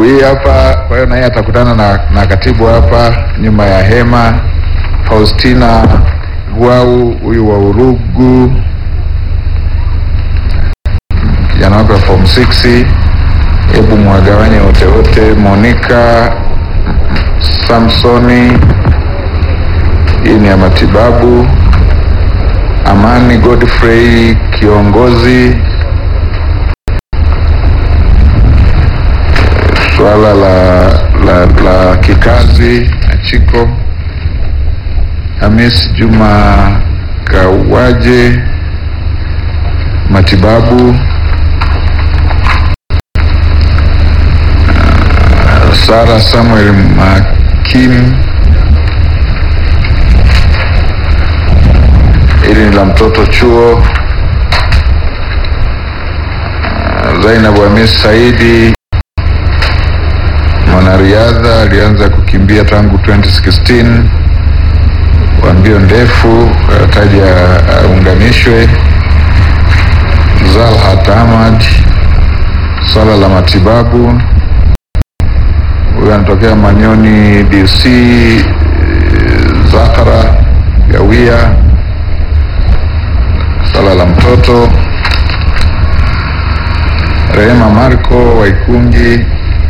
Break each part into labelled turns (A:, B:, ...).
A: hii hapa. Kwa hiyo naye atakutana na katibu hapa nyuma ya hema. Faustina Gwau, huyu wa Urugu, kijana wake wa form 6. Hebu mwagawanye wote. Monica Samsoni, hii ni ya matibabu. Amani Godfrey, kiongozi. Swala la kikazi na Chiko. Hamis Juma Kawaje, matibabu. Sara Samuel Makim, ili ni la mtoto chuo. Zainabu Hamis Saidi, mwanariadha, alianza kukimbia tangu 2016 kwa mbio ndefu, taji aunganishwe. Zalhat Ahmad, swala la matibabu. Huyu anatokea Manyoni DC. Zakara Gawia, swala la mtoto. Rehema Marco Waikungi,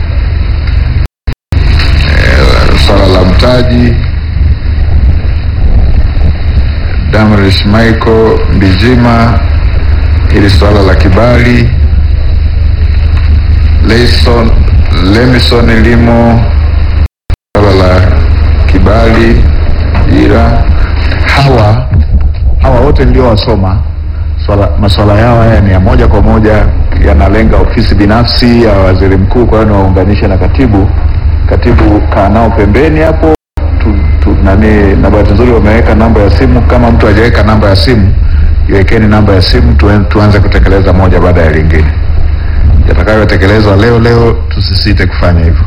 A: swala la mtaji. Damris Michael Mbijima, ili swala la kibali. Lemison Elimo, swala la kibali. Ila hawa wote ndio wasoma. Masuala yao haya ni ya moja kwa moja, yanalenga ofisi binafsi ya waziri mkuu. Kwa hiyo niwaunganishe na katibu. Katibu kaa nao pembeni hapo. Na bahati nzuri wameweka namba ya simu. Kama mtu hajaweka namba ya simu, iwekeni namba ya simu, tuanze kutekeleza moja baada ya lingine. Yatakayotekelezwa leo tusisite kufanya hivyo.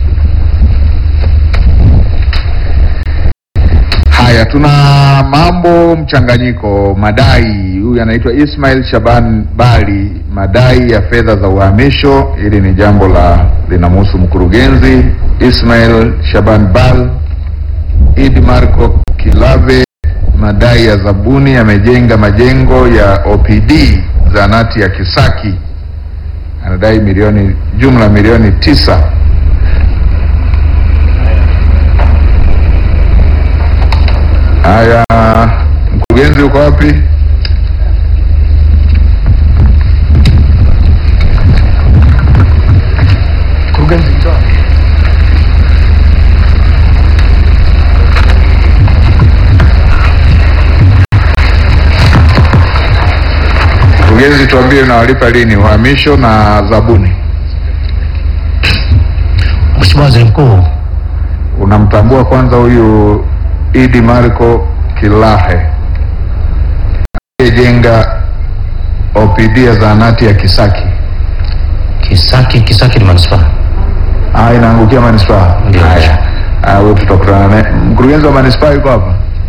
A: Haya, tuna mambo mchanganyiko. Madai, huyu anaitwa Ismail Shaban Bali, madai ya fedha za uhamisho. Hili ni jambo linamhusu mkurugenzi Ismail Shaban Bal. Idi Marco Kilave, madai ya zabuni, amejenga majengo ya OPD zahanati ya Kisaki, anadai jumla milioni 9. Haya, mkurugenzi uko wapi? Mkurugenzi njoo. Mkurugenzi, tuambie unawalipa lini uhamisho na zabuni?
B: Mheshimiwa Waziri Mkuu,
A: unamtambua kwanza huyu Idi Marco Kilahe aliyejenga OPD ya zahanati ya Kisaki?
B: Kisaki ni manispaa.
A: Inaangukia manispaa. Haya. Wewe tutakutana naye. Mkurugenzi wa manispaa yuko hapa?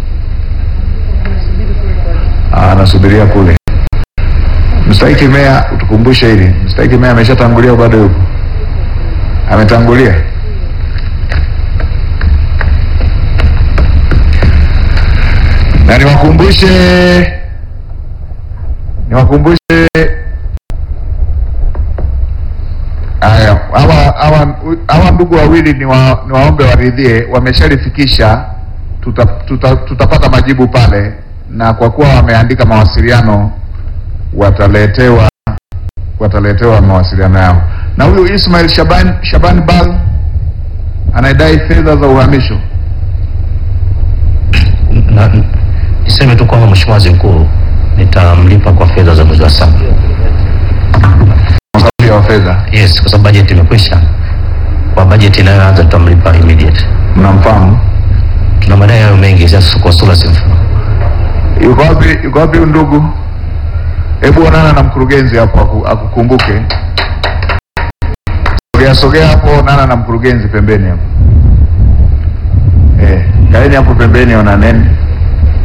A: Anasubiria kule. Mstahiki Meya, utukumbushe hili. Mstahiki Meya ameshatangulia au bado yupo? Ametangulia. Na niwakumbushe haya, hawa ndugu wawili niwaombe waridhie, wameshalifikisha. Tutapata majibu pale, na kwa kuwa wameandika mawasiliano wataletewa mawasiliano yao. Na huyu Ismail Shaban Bal anadai fedha za uhamisho.
B: Niseme tu kwamba Mheshimiwa Waziri Mkuu, nitamlipa kwa fedha za mwezi wa 7.
A: Kwa fedha?
B: Yes, kwa sababu budget imekwisha. Kwa budget inayoanza tutamlipa immediate.
A: Mnamfahamu?
B: Tuna madai hayo mengi sasa kwa sura sifu.
A: Yuko wapi ndugu? Hebu onana na mkurugenzi hapo akukumbuke. Sogea hapo, onana na mkurugenzi pembeni hapo. Kaeni hapo pembeni, onaneni.